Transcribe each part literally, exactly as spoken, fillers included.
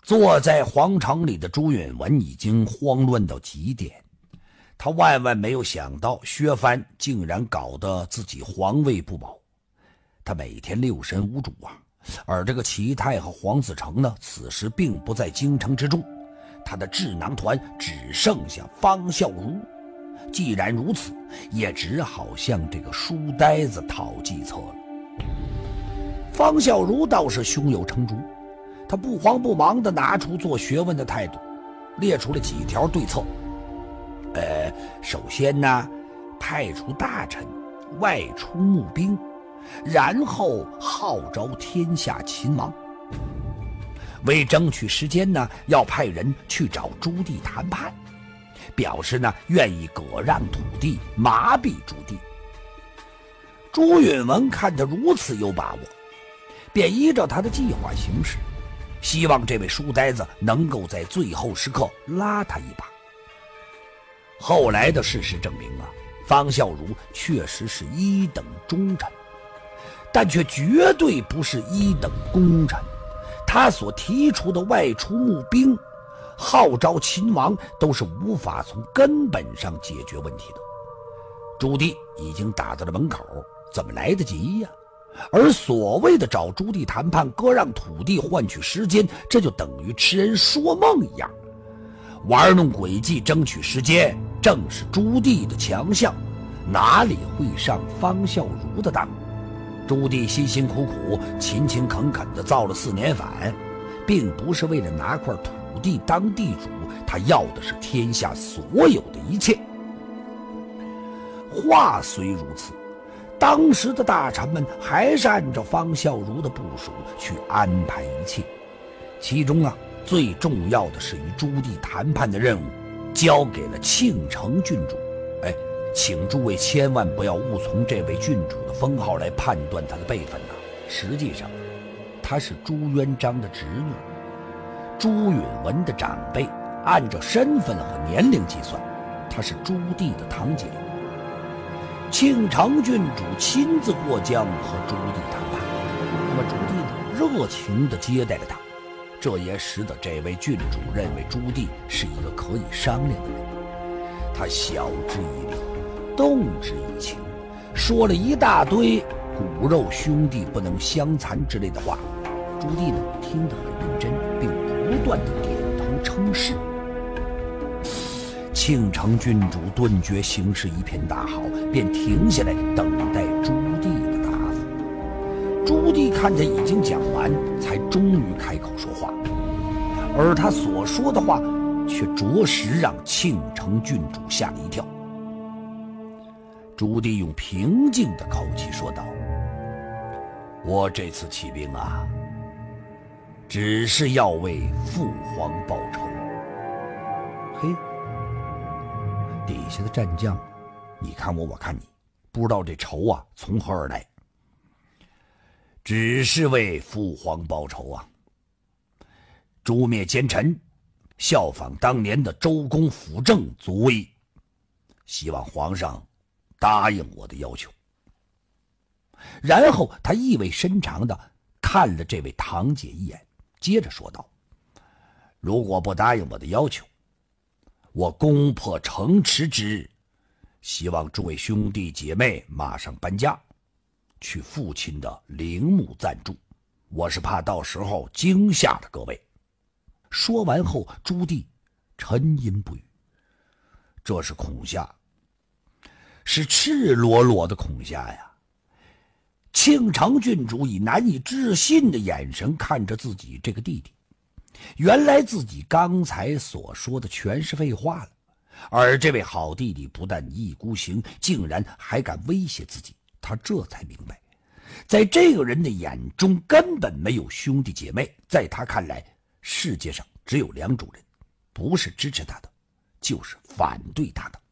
坐在皇城里的朱允文已经慌乱到极点，他万万没有想到薛藩竟然搞得自己皇位不保。他每天六神无主啊，而这个齐泰和黄子成呢，此时并不在京城之中，他的智囊团只剩下方孝孺。既然如此，也只好向这个书呆子讨计策了。方孝孺倒是胸有成竹，他不慌不忙地拿出做学问的态度，列出了几条对策。呃，首先呢，派出大臣外出募兵，然后号召天下秦王。为争取时间呢，要派人去找朱棣谈判，表示呢愿意割让土地，麻痹朱棣。朱允文看他如此有把握，便依照他的计划行事，希望这位书呆子能够在最后时刻拉他一把。后来的事实证明啊，方孝孺确实是一等忠臣，但却绝对不是一等功臣。他所提出的外出募兵、号召秦王，都是无法从根本上解决问题的。朱棣已经打到了门口，怎么来得及呀？而所谓的找朱棣谈判、割让土地换取时间，这就等于痴人说梦一样。玩弄诡计争取时间，正是朱棣的强项，哪里会上方孝孺的当？朱棣辛辛苦苦、勤勤恳恳地造了四年反，并不是为了拿块土地当地主，他要的是天下所有的一切。话虽如此，当时的大臣们还是按照方孝孺的部署去安排一切，其中啊，最重要的是与朱棣谈判的任务交给了庆城郡主。哎，请诸位千万不要误从这位郡主的封号来判断他的辈分呐、啊。实际上，他是朱元璋的侄女，朱允文的长辈，按照身份和年龄计算，他是朱棣的堂姐。庆城郡主亲自过江和朱棣谈判，那么朱棣呢，热情地接待了他，这也使得这位郡主认为朱棣是一个可以商量的人。他晓之以理，动之以情，说了一大堆骨肉兄弟不能相残之类的话。朱棣呢，听得很认真，并不断地点头称是。庆城郡主顿觉形势一片大好，便停下来等待朱棣的答复。朱棣看他已经讲完，才终于开口说话，而他所说的话却着实让庆城郡主吓了一跳。朱棣用平静的口气说道：“我这次起兵啊，只是要为父皇报仇。”嘿，底下的战将，你看我，我看你，不知道这仇啊从何而来。只是为父皇报仇啊！诛灭奸臣，效仿当年的周公辅政足威。希望皇上答应我的要求。然后他意味深长地看了这位堂姐一眼，接着说道：“如果不答应我的要求，我攻破城池之日，希望诸位兄弟姐妹马上搬家，去父亲的陵墓暂住。我是怕到时候惊吓了各位。”说完后，朱棣沉吟不语。这是恐吓，是赤裸裸的恐吓呀！庆城郡主以难以置信的眼神看着自己这个弟弟。原来自己刚才所说的全是废话了，而这位好弟弟不但一意孤行，竟然还敢威胁自己。他这才明白，在这个人的眼中根本没有兄弟姐妹，在他看来，世界上只有两种人，不是支持他的，就是反对他的。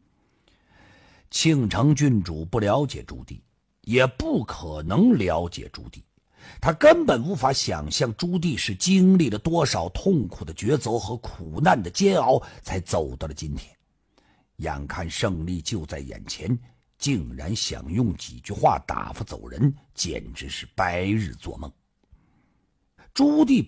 庆城郡主不了解朱棣，也不可能了解朱棣，他根本无法想象朱棣是经历了多少痛苦的抉择和苦难的煎熬，才走到了今天。眼看胜利就在眼前，竟然想用几句话打发走人，简直是白日做梦。朱棣